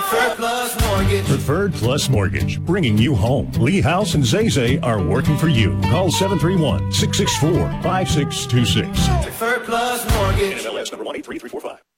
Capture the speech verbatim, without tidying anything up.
Preferred Plus Mortgage. Preferred Plus Mortgage, bringing you home. Lee House and Zay Zay are working for you. Call seven three one, six six four, five six two six. Preferred Plus Mortgage. N M L S number one eight three three four five.